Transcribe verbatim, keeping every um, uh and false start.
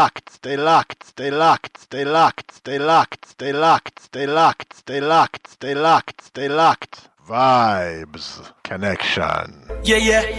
locked, stay locked, stay locked, stay locked, stay locked, stay locked, stay locked, stay locked, stay locked, stay locked. Vibes connection. Yeah, yeah.